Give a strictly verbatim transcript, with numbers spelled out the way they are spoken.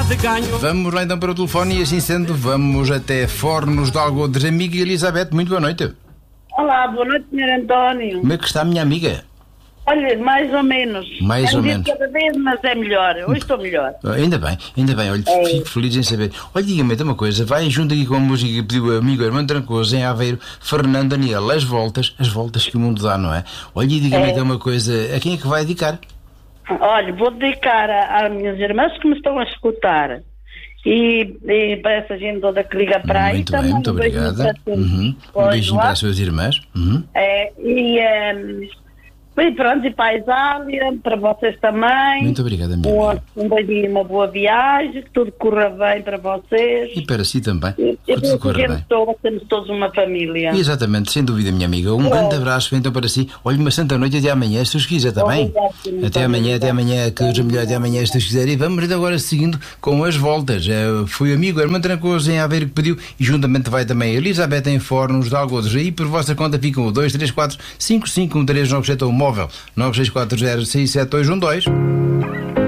de ganho. Vamos lá então para o telefone e assim sendo, vamos até Fornos de Algodes. Amiga Elizabeth, muito boa noite. Olá, boa noite, senhor António. Como é que está a minha amiga? Olha, mais ou menos. Mais é um ou dia menos. cada vez, mas é melhor. Hoje estou melhor. Ainda bem, ainda bem, olha, É. fico feliz em saber. Olha, diga-me então uma coisa, vai junto aqui com a música que pediu o amigo Armando Trancoso em Aveiro, Fernando Daniel, as voltas, as voltas que o mundo dá, não é? Olha, e diga-me É. então uma coisa, a quem é que vai dedicar? Olha, vou dedicar a- às minhas irmãs que me estão a escutar. E, e para essa gente toda que liga para aí. Muito bem, também muito um beijinho obrigada. para todos. Uhum. Um Pois, beijinho lá. para as suas irmãs. Uhum. É, e, ehm, e pronto, e para a Isália, para vocês também. Muito obrigada, minha Um, amiga. um beijinho e uma boa viagem, que tudo corra bem para vocês. E para si também, E que tudo para corra que bem. gente toda, temos todos uma família. Exatamente, sem dúvida, minha amiga. Um grande abraço então para si. Olha, uma santa noite até amanhã, se Deus quiser, está bem? Obrigado, senhor. Até amanhã, até amanhã, que Deus a melhor, até amanhã, se Deus quiser. E vamos então agora seguindo com as voltas. Eh, Foi o amigo Armando Trancoso em Aveiro que pediu e juntamente vai também a Elizabeth em Fornos de Algodos. Aí por vossa conta ficam o dois três quatro cinco cinco um três nove sete ou o móvel nove seis quatro zero seis sete dois um dois.